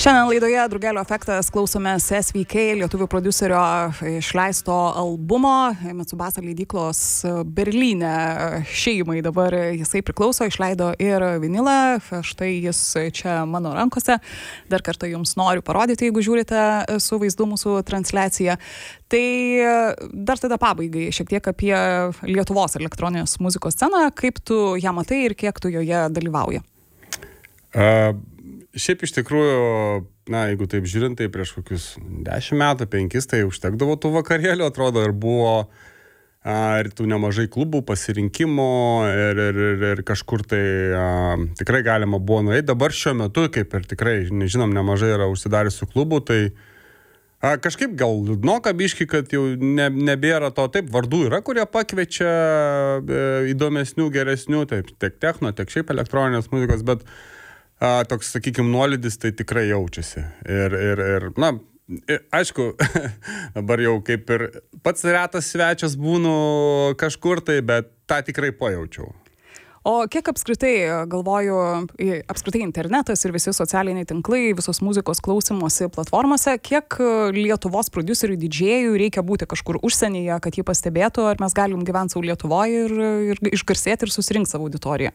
Šiandien laidoje Drugelio efektas klausomės SVK, lietuvių prodiuserio išleisto albumo Mitsubasa leidyklos Berlyne šeimai. Dabar jisai priklauso, išleido ir vinilą, štai jis čia mano rankose. Dar kartą jums noriu parodyti, jeigu žiūrite su vaizdu mūsų transliaciją. Tai dar tada pabaigai šiek tiek apie Lietuvos elektroninės muzikos sceną, kaip tu ją matai ir kiek tu joje dalyvauji. Šiaip iš tikrųjų, jeigu taip žiūrint, tai prieš kokius 10 metų, 5, tai užtekdavo tų vakarėlių, atrodo, ir buvo ir tų nemažai klubų, pasirinkimo ir kažkur tai tikrai galima buvo nueiti. Dabar šiuo metu, kaip ir tikrai, nežinom, nemažai yra užsidariusių klubų, tai kažkaip gal liūdnoka biški, kad jau nebėra to, taip, vardų yra, kurie pakviečia įdomesnių, geresnių, taip, tiek techno, tiek šiaip elektroninės muzikos, bet toks, sakykime, nuolydis tai tikrai jaučiasi. Ir aišku, dabar jau kaip ir pats retas svečias būnu kažkur tai, bet tą tikrai pajaučiau. O kiek apskritai, galvoju, apskritai internetas ir visi socialiniai tinklai, visos muzikos klausimosi platformose, kiek Lietuvos prodiuserių, didžėjų reikia būti kažkur užsienyje, kad jį pastebėtų, ar mes galim gyventi savo Lietuvoje ir išgarsėti ir susirinkti savo auditoriją?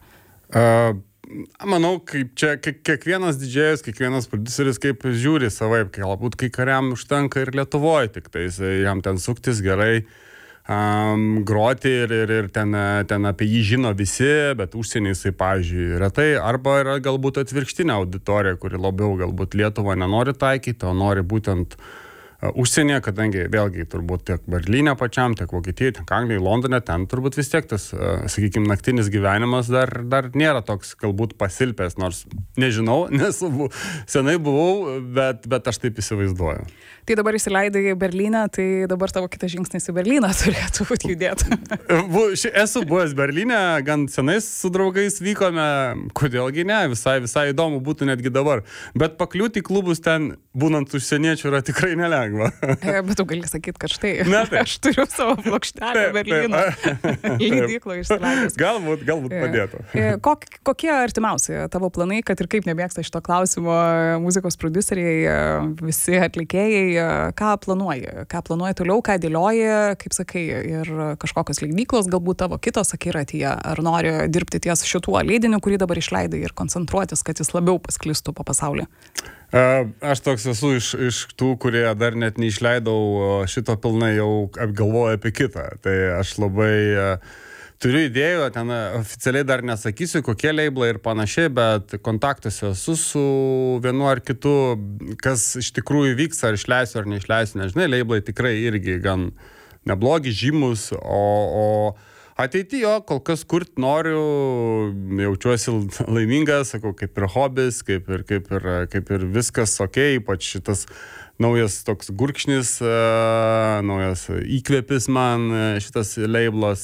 Manau, kaip čia kiekvienas didžėjus, kiekvienas prodiuseris kaip žiūri savaip, galbūt kai kariam užtenka ir Lietuvoje, tik tai jam ten suktis gerai, groti ir ten apie jį žino visi, bet užsienį jisai, pavyzdžiui, retai, arba yra galbūt atvirkštinė auditorija, kuri labiau galbūt Lietuvą nenori taikyti, o nori būtent užsienyje, kadangi vėlgi turbūt tiek Berlyne pačiam, tiek Vokietijoje, tiek Anglijoje, Londone, ten turbūt vis tiek tas, sakykime, naktinis gyvenimas dar nėra toks galbūt pasilpęs, nors nežinau, nes senai buvau, bet aš taip įsivaizduoju. Tai dabar įsileidai Berlyne, tai dabar tavo kitas žingsnis į Berlyną turėtų būti judėti. Esu buvęs Berlyne, gan senais su draugais vykome, kodėlgi ne, visai įdomu būtų netgi dabar, bet pakliūti į klubus ten, būnant užsieniečių, yra tikrai nelengva. Bet tu gali sakyti, kad štai, aš turiu savo plokštelę Berlyno leidyklo išsileidęs. Galbūt padėtų. Kokie artimiausi tavo planai, kad ir kaip nebėgsta šito klausimo muzikos prodiuseriai, visi atlikėjai, ką planuoji toliau, ką dėlioji, kaip sakai, ir kažkokios leidyklos, galbūt tavo kitos akiratyje, ar nori dirbti ties šituo leidiniu, kurį dabar išleidai ir koncentruotis, kad jis labiau pasklistų po pasaulį? Aš toks esu iš tų, kurie dar net neišleidau šito pilnai, jau apgalvoju apie kitą. Tai aš labai turiu idėjų, ten oficialiai dar nesakysiu, kokie leiblai ir panašiai, bet kontaktuose esu su vienu ar kitu, kas iš tikrųjų vyks, ar išleisiu ar neišleisiu, nežinai, leiblai tikrai irgi gan neblogi, žymus, o ateityje kol kas kurt noriu, jaučiuosi laimingas, sakau, kaip ir hobis, kaip ir viskas okei, ypač šitas naujas toks gurkšnis, naujas įkvėpis man šitas leiblas